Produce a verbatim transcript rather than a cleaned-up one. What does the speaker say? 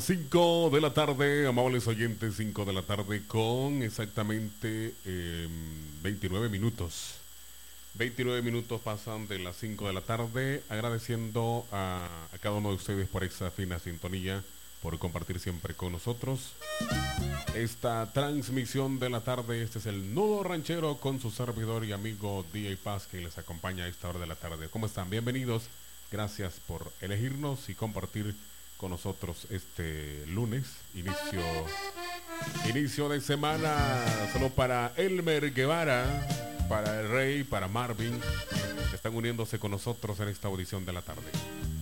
cinco de la tarde, amables oyentes, cinco de la tarde con exactamente eh, veintinueve minutos. veintinueve minutos pasan de las cinco de la tarde, agradeciendo a, a cada uno de ustedes por esa fina sintonía, por compartir siempre con nosotros esta transmisión de la tarde. Este es el Nudo Ranchero con su servidor y amigo D J Paz, que les acompaña a esta hora de la tarde. ¿Cómo están? Bienvenidos. Gracias por elegirnos y compartir con nosotros este lunes, inicio, inicio de semana. Solo para Elmer Guevara, para el Rey, para Marvin, que están uniéndose con nosotros en esta audición de la tarde.